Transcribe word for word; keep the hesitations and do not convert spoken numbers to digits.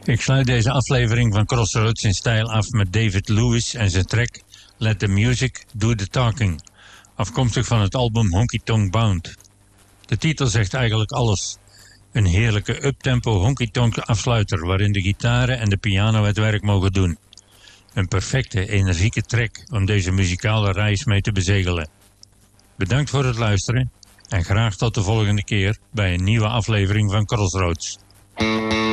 Ik sluit deze aflevering van Crossroads in stijl af met David Lewis en zijn track Let the Music Do the Talking, afkomstig van het album Honky Tonk Bound. De titel zegt eigenlijk alles. Een heerlijke uptempo honky tonk afsluiter waarin de gitaren en de piano het werk mogen doen. Een perfecte, energieke track om deze muzikale reis mee te bezegelen. Bedankt voor het luisteren en graag tot de volgende keer bij een nieuwe aflevering van Crossroads.